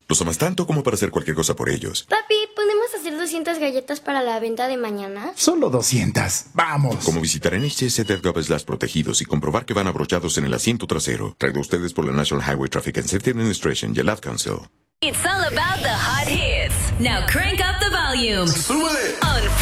Los amas tanto como para hacer cualquier cosa por ellos. Papi, ¿podemos hacer 200 galletas para la venta de mañana? Solo 200. ¡Vamos! Como visitar nhs.gov/protegidos y comprobar que van abrochados en el asiento trasero. Traído a ustedes por la National Highway Traffic and Safety Administration y el Ad Council. It's all about the hot hits. Now crank up the volume. ¡Súbele! On